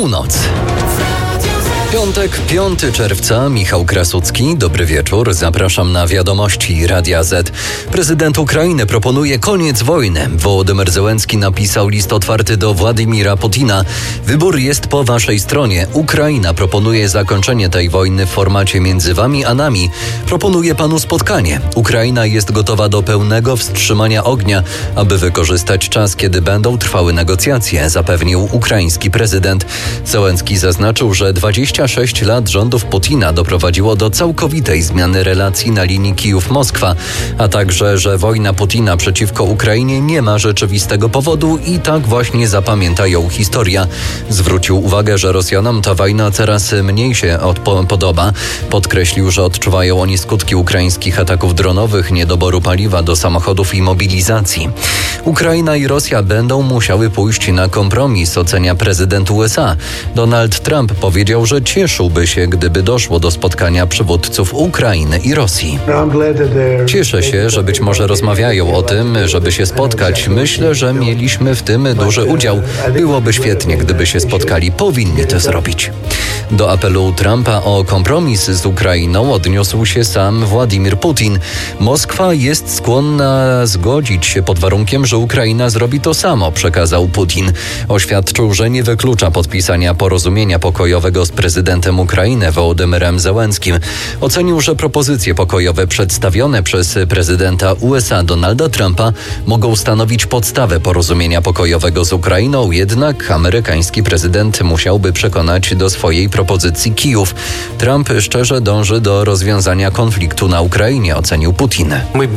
Północ. Piątek, 5 czerwca, Michał Krasucki. Dobry wieczór, zapraszam na wiadomości Radia Z. Prezydent Ukrainy proponuje koniec wojny. Wołodymyr Zełenski napisał list otwarty do Władimira Putina. Wybór jest po waszej stronie. Ukraina proponuje zakończenie tej wojny w formacie między wami a nami. Proponuje panu spotkanie. Ukraina jest gotowa do pełnego wstrzymania ognia, aby wykorzystać czas, kiedy będą trwały negocjacje, zapewnił ukraiński prezydent. Zełenski zaznaczył, że 26 lat rządów Putina doprowadziło do całkowitej zmiany relacji na linii Kijów-Moskwa, a także, że wojna Putina przeciwko Ukrainie nie ma rzeczywistego powodu i tak właśnie zapamięta ją historia. Zwrócił uwagę, że Rosjanom ta wojna coraz mniej się podoba. Podkreślił, że odczuwają oni skutki ukraińskich ataków dronowych, niedoboru paliwa do samochodów i mobilizacji. Ukraina i Rosja będą musiały pójść na kompromis, ocenia prezydent USA. Donald Trump powiedział, że cieszyłby się, gdyby doszło do spotkania przywódców Ukrainy i Rosji. Cieszę się, że być może rozmawiają o tym, żeby się spotkać. Myślę, że mieliśmy w tym duży udział. Byłoby świetnie, gdyby się spotkali. Powinni to zrobić. Do apelu Trumpa o kompromis z Ukrainą odniósł się sam Władimir Putin. Moskwa jest skłonna zgodzić się pod warunkiem, że Ukraina zrobi to samo, przekazał Putin. Oświadczył, że nie wyklucza podpisania porozumienia pokojowego z prezydentem Ukrainy Wołodymyrem Zełenskim. Ocenił, że propozycje pokojowe przedstawione przez prezydenta USA Donalda Trumpa mogą stanowić podstawę porozumienia pokojowego z Ukrainą, jednak amerykański prezydent musiałby przekonać do swojej propozycji Kijów. Trump szczerze dąży do rozwiązania konfliktu na Ukrainie, ocenił Putin.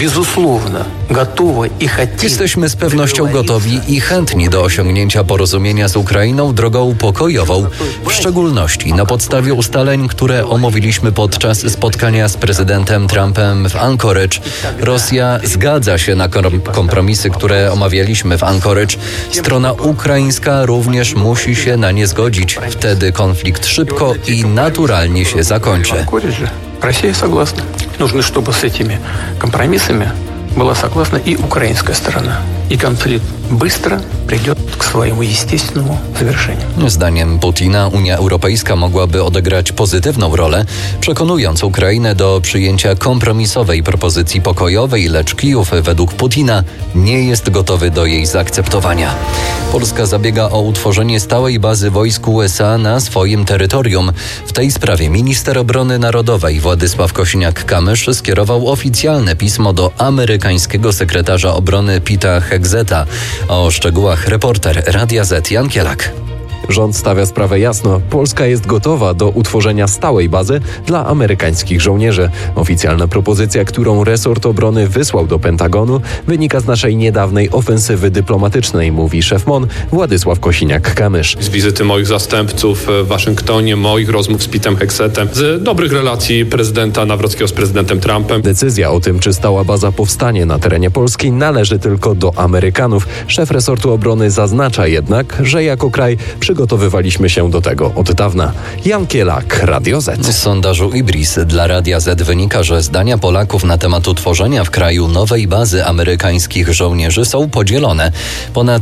Jesteśmy z pewnością gotowi i chętni do osiągnięcia porozumienia z Ukrainą drogą pokojową, w szczególności na podstawie ustaleń, które omówiliśmy podczas spotkania z prezydentem Trumpem w Anchorage. Rosja zgadza się na kompromisy, które omawialiśmy w Anchorage. Strona ukraińska również musi się na nie zgodzić. Wtedy konflikt szybko i naturalnie się zakończy. Rosja согласна. Нужно, чтобы с этими компромиссами была согласна и украинская сторона. И конфликт быстро придет к своему естественному завершению. Zdaniem Putina Unia Europejska mogłaby odegrać pozytywną rolę, przekonując Ukrainę do przyjęcia kompromisowej propozycji pokojowej, lecz Kijów według Putina nie jest gotowy do jej zaakceptowania. Polska zabiega o utworzenie stałej bazy wojsk USA na swoim terytorium. W tej sprawie minister obrony narodowej Władysław Kosiniak-Kamysz skierował oficjalne pismo do amerykańskiego sekretarza obrony Peta Hegseta. O szczegółach reporter Radia Z Jan Kielak. Rząd stawia sprawę jasno. Polska jest gotowa do utworzenia stałej bazy dla amerykańskich żołnierzy. Oficjalna propozycja, którą resort obrony wysłał do Pentagonu, wynika z naszej niedawnej ofensywy dyplomatycznej, mówi szef MON Władysław Kosiniak-Kamysz. Z wizyty moich zastępców w Waszyngtonie, moich rozmów z Petem Hegsetem, z dobrych relacji prezydenta Nawrockiego z prezydentem Trumpem. Decyzja o tym, czy stała baza powstanie na terenie Polski, należy tylko do Amerykanów. Szef resortu obrony zaznacza jednak, że jako kraj przygotowywaliśmy się do tego od dawna. Jan Kielak, Radio Z. Z sondażu IBRIS dla Radia Z wynika, że zdania Polaków na temat utworzenia w kraju nowej bazy amerykańskich żołnierzy są podzielone. Ponad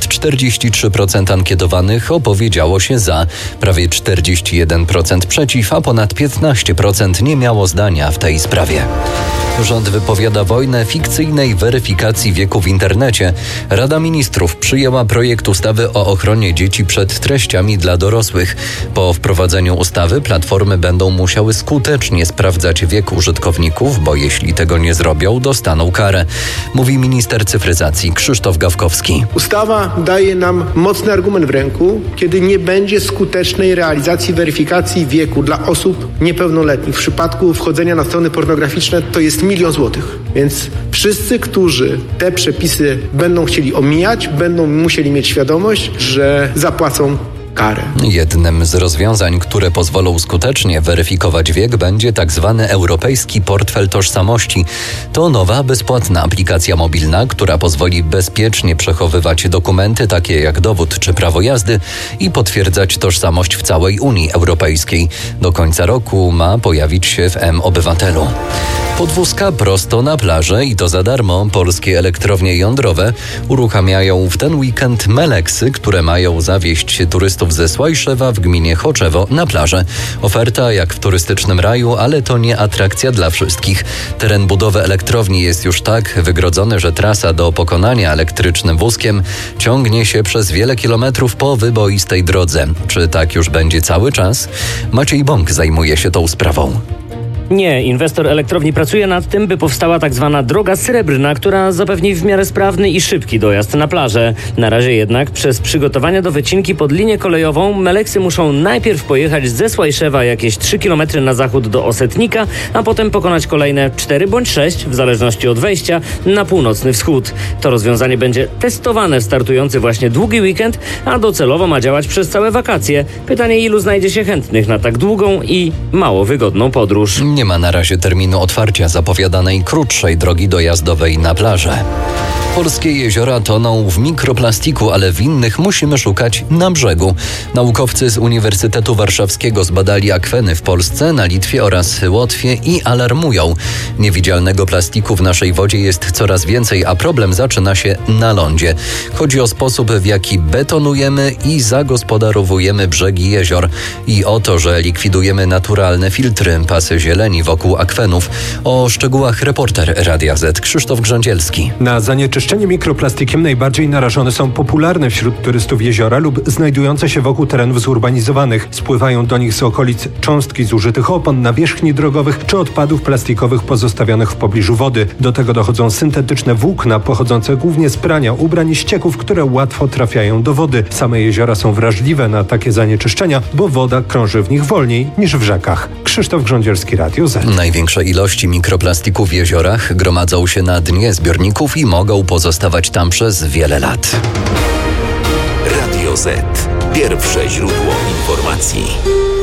43% ankietowanych opowiedziało się za, prawie 41% przeciw, a ponad 15% nie miało zdania w tej sprawie. Rząd wypowiada wojnę fikcyjnej weryfikacji wieku w internecie. Rada Ministrów przyjęła projekt ustawy o ochronie dzieci przed treściami dla dorosłych. Po wprowadzeniu ustawy platformy będą musiały skutecznie sprawdzać wiek użytkowników, bo jeśli tego nie zrobią, dostaną karę, mówi minister cyfryzacji Krzysztof Gawkowski. Ustawa daje nam mocny argument w ręku, kiedy nie będzie skutecznej realizacji weryfikacji wieku dla osób niepełnoletnich. W przypadku wchodzenia na strony pornograficzne to jest 1 000 000 złotych. Więc wszyscy, którzy te przepisy będą chcieli omijać, będą musieli mieć świadomość, że zapłacą karę. Jednym z rozwiązań, które pozwolą skutecznie weryfikować wiek, będzie tzw. Europejski Portfel Tożsamości. To nowa, bezpłatna aplikacja mobilna, która pozwoli bezpiecznie przechowywać dokumenty takie jak dowód czy prawo jazdy i potwierdzać tożsamość w całej Unii Europejskiej. Do końca roku ma pojawić się w mObywatelu. Podwózka prosto na plażę i to za darmo. Polskie elektrownie jądrowe uruchamiają w ten weekend meleksy, które mają zawieźć turystów ze Słajszewa w gminie Choczewo na plażę. Oferta jak w turystycznym raju, ale to nie atrakcja dla wszystkich. Teren budowy elektrowni jest już tak wygrodzony, że trasa do pokonania elektrycznym wózkiem ciągnie się przez wiele kilometrów po wyboistej drodze. Czy tak już będzie cały czas? Maciej Bąk zajmuje się tą sprawą. Nie, inwestor elektrowni pracuje nad tym, by powstała tak zwana droga srebrna, która zapewni w miarę sprawny i szybki dojazd na plażę. Na razie jednak przez przygotowania do wycinki pod linię kolejową meleksy muszą najpierw pojechać ze Słajszewa jakieś 3 km na zachód do Osetnika, a potem pokonać kolejne 4 bądź 6, w zależności od wejścia, na północny wschód. To rozwiązanie będzie testowane w startujący właśnie długi weekend, a docelowo ma działać przez całe wakacje. Pytanie, ilu znajdzie się chętnych na tak długą i mało wygodną podróż. Nie ma na razie terminu otwarcia zapowiadanej krótszej drogi dojazdowej na plażę. Polskie jeziora toną w mikroplastiku, ale w innych musimy szukać na brzegu. Naukowcy z Uniwersytetu Warszawskiego zbadali akweny w Polsce, na Litwie oraz Łotwie i alarmują. Niewidzialnego plastiku w naszej wodzie jest coraz więcej, a problem zaczyna się na lądzie. Chodzi o sposób, w jaki betonujemy i zagospodarowujemy brzegi jezior i o to, że likwidujemy naturalne filtry, pasy zieleni wokół akwenów. O szczegółach reporter Radia Z Krzysztof Grządzielski. Na zanieczyszczenie mikroplastikiem najbardziej narażone są popularne wśród turystów jeziora lub znajdujące się wokół terenów zurbanizowanych. Spływają do nich z okolic cząstki zużytych opon, nawierzchni drogowych czy odpadów plastikowych pozostawionych w pobliżu wody. Do tego dochodzą syntetyczne włókna pochodzące głównie z prania ubrań i ścieków, które łatwo trafiają do wody. Same jeziora są wrażliwe na takie zanieczyszczenia, bo woda krąży w nich wolniej niż w rzekach. Krzysztof Grządzielski, Radio Z. Największe ilości mikroplastiku w jeziorach gromadzą się na dnie zbiorników i mogą pozostawać tam przez wiele lat. Radio Z. Pierwsze źródło informacji.